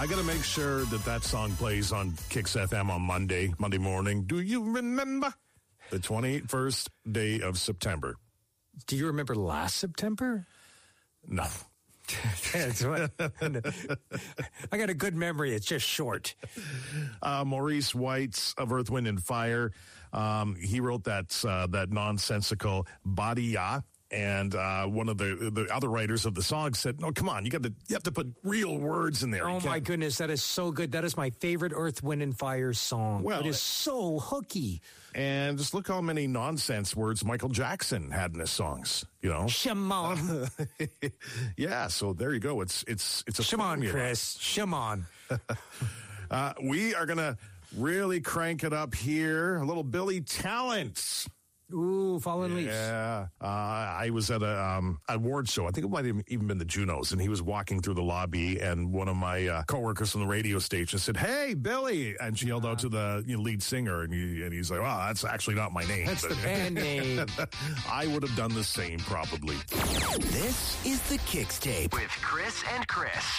I got to make sure that song plays on Kicks FM on Monday morning. Do you remember the 21st day of September? Do you remember last September? No. I got a good memory. It's just short. Maurice White of Earth, Wind and Fire. He wrote that nonsensical Badia. And one of the other writers of the song said, "No, come on, you have to put real words in there." Oh my goodness, that is so good. That is my favorite Earth, Wind and Fire song. Well, it is so hooky. And just look how many nonsense words Michael Jackson had in his songs. You know, Shimon. Yeah, so there you go. It's a Shimon, Chris. Shimon. We are gonna really crank it up here. A little Billy Talent. Ooh, Fallen Leaves. Yeah. I was at a award show. I think it might have even been the Junos. And he was walking through the lobby, and one of my coworkers from the radio station said, "Hey, Billy." And she yelled out to the lead singer, and he's like, "Well, that's actually not my name." That's the band name. I would have done the same, probably. This is the Kicks Tape with Chris and Chris.